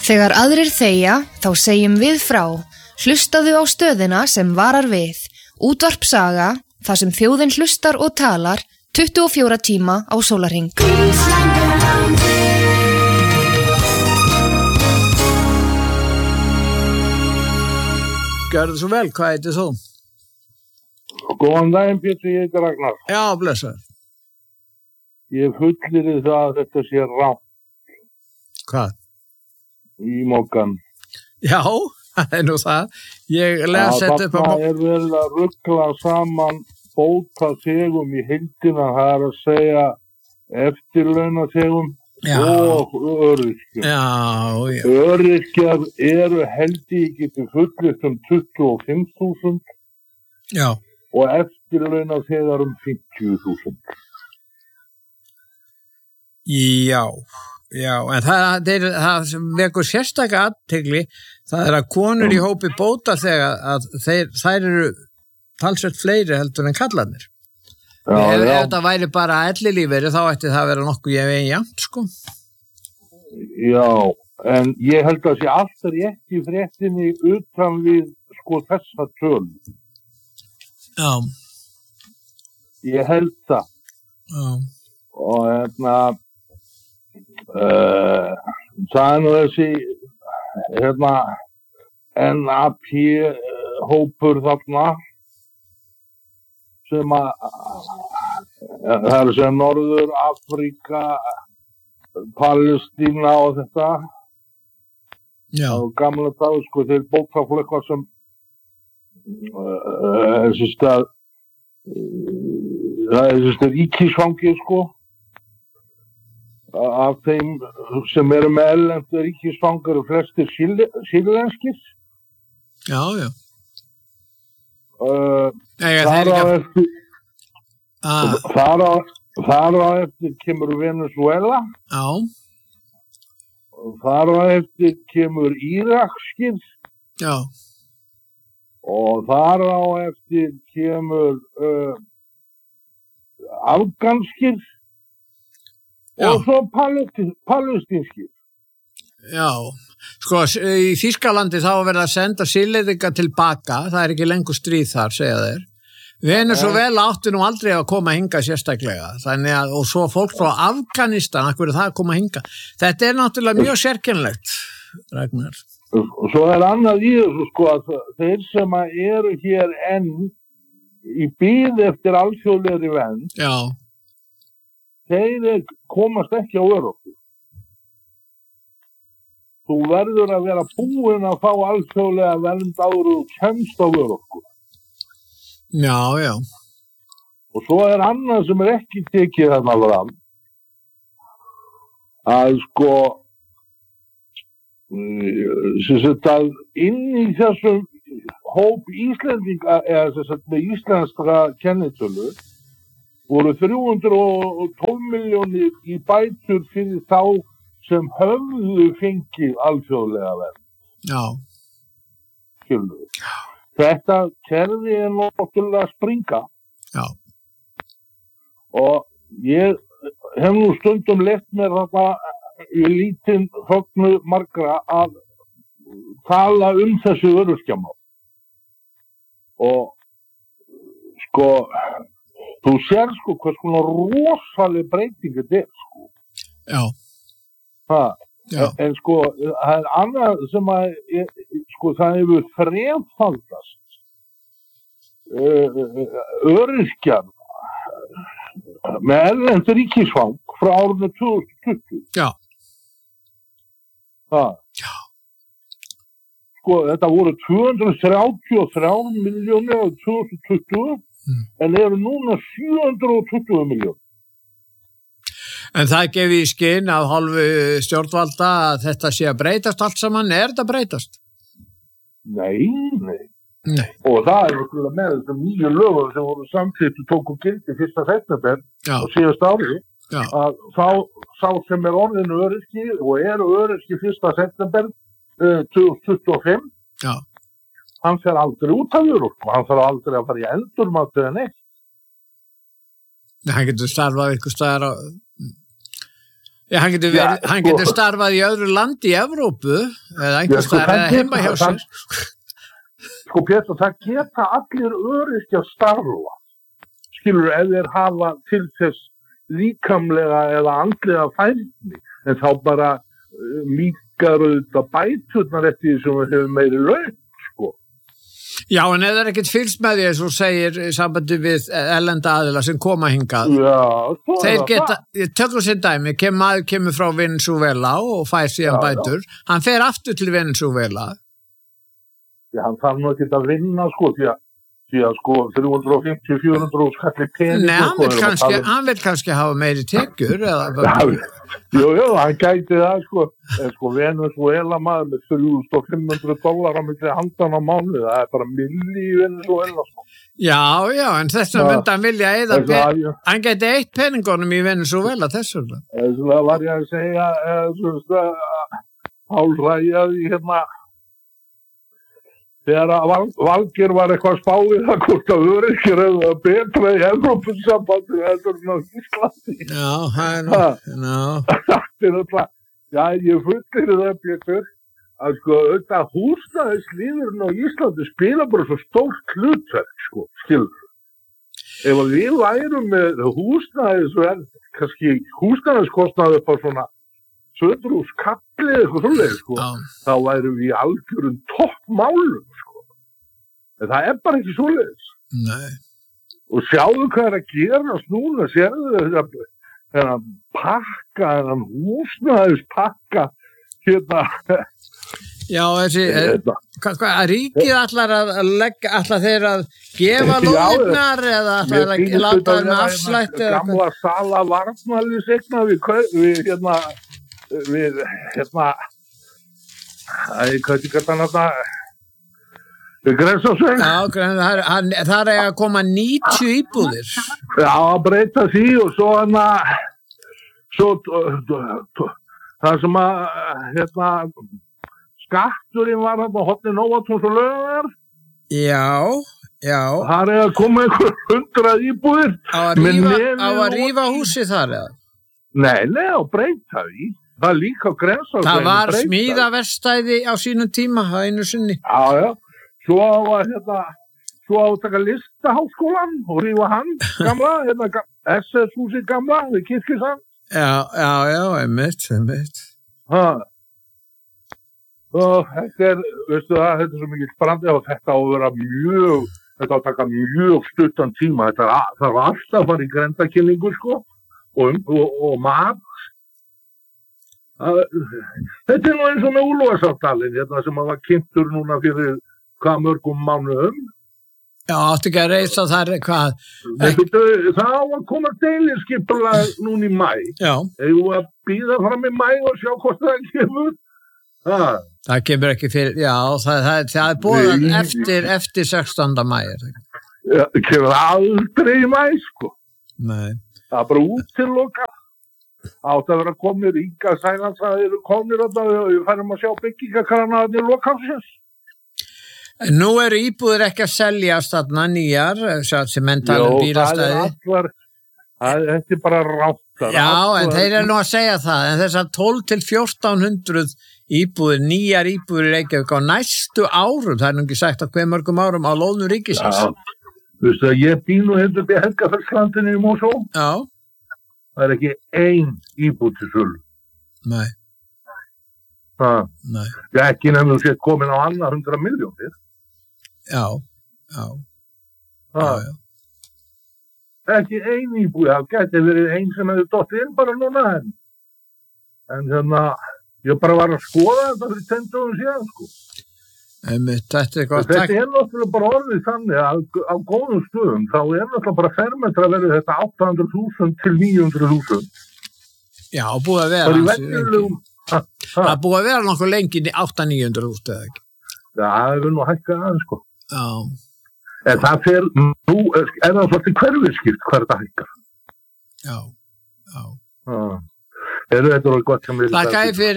Þegar aðrir þegja, þá segjum við frá. Hlustaðu á stöðina sem varar við. Útvarp Saga, þar sem þjóðin hlustar og talar 24 tíma á sólarhring. Gjörðu svo vel, hvað heitir þú? Góðan daginn, Pétur, ég heiti Ragnar. Já, blessaður. Ég fullyrði það að þetta sé rangt. Hvað? Í Moggan. Já, það er nú það. Ég les þetta upp á... Þarna er verið að ruggla saman bótaþegum í heildina, það er að segja eftirlaunaþegum og öryrkjum. Já. Öryrkjar eru held ég getur fullyrt 25.000. Já. Og eftirlaunaþegar 50.000. Já, en það sem vekur sérstaka athygli, það er að konur í hópi bóta þegar að þær eru talsvert fleiri heldur en kallarnir. Ef þetta væri bara ellilífeyri, þá ætti það að vera nokkuð jafnt, sko. Já, en ég held að sé allt rétt í fréttinni utan við, sko, þessa töl. Já. Ég held það. Já. Og það er nú þessi NAP hópur þarna sem að það er sem Norður Afríka, Palestína og þetta. Já. Og gamla dag, sko, þeir bókaflökka sem þessi stað það er þessi ríkisfangi, sko, af þeim sem eru með erlend ríkisfangar og flestir sýrlenskir. Já. Þar á eftir kemur Venezuela. Já. Þar á eftir kemur Írakskir. Já. Og þar á eftir kemur afganskir. Já. Og svo palestínskir. Já, sko, í Þýskalandi þá verða að senda sýrlendinga tilbaka, það er ekki lengur stríð þar, segja þeir. Venezuela átti nú aldrei að koma hingað sérstaklega, þannig að, og svo fólk frá Afganistan, hvað er það að koma hingað? Þetta er náttúrulega mjög sérkennlegt, Ragnar. Og svo er annað í þessu, sko, að þeir sem eru hér enn í bið eftir alþjóðlegri vernd, já, þeir komast ekki á örorku. Þú verður að vera búinn að fá alþjóðlega vernd áður og kemst á örorku. Já. Og svo er annað sem er ekki tekið þarna fram. Að sko, að inn í þessum hóp Íslendinga, eða þess að með íslenskra kennitölu, voru 312 milljónir í bætur fyrir þá sem höfðu fengið alþjóðlega vernd. Já. Skilur. Þetta kerfi er náttúrulega að springa. Já. Og ég hef nú stundum lett mér þarna í lítinn þögnu margra að tala þessi öryrkjamál. Og sko, þú sér sko hvers konar rosaleg breyting þetta er, sko. Já. Já. En sko, það er annað sem að, sko, það hefur þrefaldast öryrkjar með erlend ríkisfang frá árinu 2020. Já. Já. Sko, þetta voru 233 milljónir á 2020, en eru núna 720 milljónir. En það gefi í skinn af hálfu stjórnvalda að þetta sé að breytast allt saman. Er þetta breytast? Nei. Og það er okkur með þessum nýju lögum sem voru samþykkt og tóku gildi 1. september og síðast ári, að sá sem er orðinu öryrki og eru öryrki 1. september 2025, hann fer aldrei út af örorku, hann fer aldrei að fara í endurmat eða neitt. Hann getur starfað eitthvað staðar á... Já, hann getur starfað í öðru landi í Evrópu eða einhvers staðar eða heima hjá sér. Sko Pétur, það geta allir öryrkjar starfa. Skilur, ef þeir hafa til þess líkamlega eða andlega færni, en þá bara minnkar auðvitað bæturnar eftir því sem við hefum meiri laun, sko. Já, en ef það ekkert fylgst með því, eins og segir sambandi við erlenda aðila sem koma hingað. Já, þeir geta, tökum sér dæmi, maður kemur frá Venezuela og fær síðan bætur. Hann fer aftur til Venezuela. Já, hann þarf nú ekki að vinna, sko, því að sko 350-400 skalli pening. Nei, hann vil kannski hafa meiri tekjur eða. Jú, hann gæti það, sko. En sko Venezuela maður með $3,500 á milli handan á mánuði, það bara milli í Venezuela, sko. Já, en þess að myndi hann vilja eða hann gæti eitt peningunum í Venezuela þess vegna. Þess að var ég að segja, hálfræjaði hérna. Þegar Valgeir var eitthvað spáið að hvort að öryrkjar hefðu betra í Evrópusambandinu heldur en á Íslandi. Já, Já, ég fullir það, Pétur, að sko auðvitað húsnæðislífurinn á Íslandi spila bara svo stórt hlutverk, sko, skilur. Ef við værum með húsnæðisverð, kannski húsnæðiskostnaði upp á svona 200 kallið eitthvað svoleiðis, sko, þá værum við í algjörum toppmálum, sko. En það bara ekki svoleiðis. Nei. Og sjáðu hvað að gerast núna, sérðu þennan pakka, þennan húsnæðispakka, hérna. Já, þessi, ríkið ætlar að leggja, ætlar þeir að gefa lóðirnar eða ætlar að láta þeim afslætti? Gamla sala varnarliðsegna við Grensásveg. Já, það að koma 90 íbúðir. Já, að breyta því og svo það sem að skatturinn var að hotni Nóatúns og Laugar. Já. Það að koma einhver 100 íbúðir. Á að rífa húsið þar eða? Nei, og breyta því. Það líka á Grensásveg. Það var smíðaverkstæði á sínum tíma, það einu sinni. Já. Svo að taka listaháskólan og rífa hann, gamla, SS-húsið gamla, við Kirkjusand. Já, einmitt. Og þetta veistu það, þetta svo mikið sprandi og þetta á að vera þetta á að taka mjög stuttan tíma. Það var alltaf að fara í grendakynningu, sko, og mat. Þetta nú eins og með Úlfarsaftalinn, sem að var kynntur núna fyrir hvað mörgum mánuðum. Já, áttu ekki að reisa þar hvað? Það á að koma deiliskipulag núna í maí. Já. Eða að býða fram í maí og sjá hvort það kemur. Það kemur ekki fyrir, já, það er búið eftir 16. maí. Já, það kemur aldrei í maí, sko. Nei. Það bara útiloka. Átt að vera komnir Ríka Sælands að eru komnir og við færum að sjá byggingakranaðin í lokafsins. Nú eru íbúðir ekki að seljast þarna nýjar, sem mentalum bílastæði. Þetta bara ráttar. Já, en þeir eru nú að segja það, en þessar 1200-1400 íbúðir, nýjar íbúðir í Reykjavík á næstu árum, það nú ekki sagt að hve mörgum árum á lóðnum ríkisins. Já, þú veist að ég býn og hendur við Helgafeldslandinu í Mosó. Já. Það ekki ein íbúð til sölu. Nei. Nei. Ekki nefnum sér komin á annað 100 milljónir. Já. Ekki ein íbúð, það gæti verið ein sem hefði dottið inn bara núna en ég bara var að skoða þetta fyrir 10 dögum síðan, sko. Þetta er gott. Þetta náttúrulega bara orðið þannig að á góðum stöðum þá náttúrulega bara fermetra verið þetta 800.000 til 900.000. Já, búið að vera það búið að vera nokkuð lengi 800-900.000 eða ekki. Já, það hefur nú hækkað aðeins, sko. Já. En það fer nú, það svolítið hverfiskipt hver þetta hækkar. Já. Þetta er gott sem við Þakka fyrir